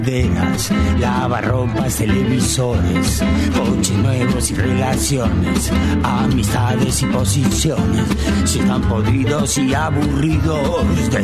lavarropas, televisores, coches nuevos y relaciones, amistades y posiciones, si están podridos y aburridos de